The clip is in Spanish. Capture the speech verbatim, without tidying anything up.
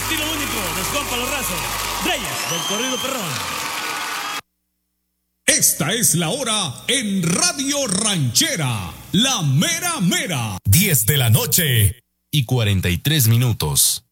estilo único, descompa los rasos. Reyes del corrido perrón. Esta es la hora en Radio Ranchera, la mera mera. diez de la noche y cuarenta y tres minutos.